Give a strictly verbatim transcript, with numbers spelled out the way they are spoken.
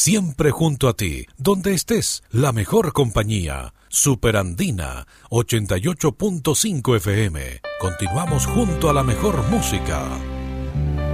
siempre junto a ti, donde estés, la mejor compañía. Superandina ochenta y ocho punto cinco F M. Continuamos junto a la mejor música.